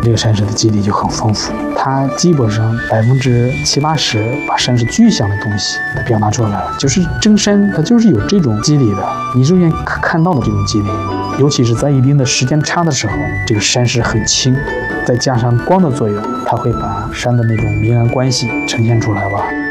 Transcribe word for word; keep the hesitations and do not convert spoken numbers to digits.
这个山石的肌理就很丰富，它基本上百分之七八十把山石具象的东西它表达出来了。就是真山，它就是有这种肌理的，你肉眼可看到的这种肌理。尤其是在一定的时间差的时候，这个山石很轻，再加上光的作用，它会把山的那种明暗关系呈现出来吧。